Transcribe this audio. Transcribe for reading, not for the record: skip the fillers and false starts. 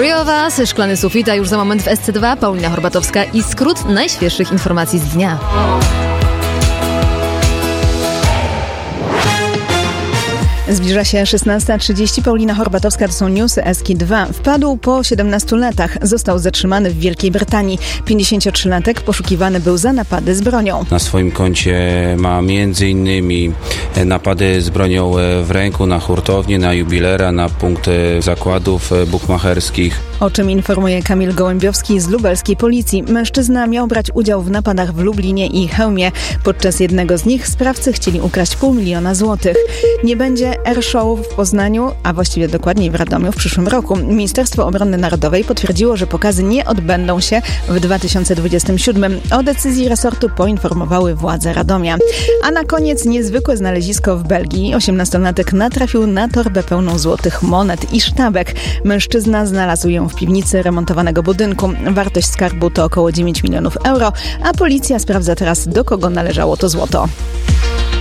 Three of Us, Szklany sufit, a już za moment w SC2 Paulina Horbatowska i skrót najświeższych informacji z dnia. Zbliża się 16:30. Paulina Horbatowska, to są newsy SK2. Wpadł po 17 latach. Został zatrzymany w Wielkiej Brytanii. 53-latek poszukiwany był za napady z bronią. Na swoim koncie ma m.in. napady z bronią w ręku na hurtownię, na jubilera, na punkt zakładów bukmacherskich. O czym informuje Kamil Gołębiowski z lubelskiej policji. Mężczyzna miał brać udział w napadach w Lublinie i Chełmie. Podczas jednego z nich sprawcy chcieli ukraść 500 000 złotych. Nie będzie airshow w Poznaniu, a właściwie dokładniej w Radomiu w przyszłym roku. Ministerstwo Obrony Narodowej potwierdziło, że pokazy nie odbędą się w 2027. O decyzji resortu poinformowały władze Radomia. A na koniec niezwykłe znalezisko w Belgii. 18-latek natrafił na torbę pełną złotych monet i sztabek. Mężczyzna znalazł ją w piwnicy remontowanego budynku. Wartość skarbu to około 9 milionów euro, a policja sprawdza teraz, do kogo należało to złoto.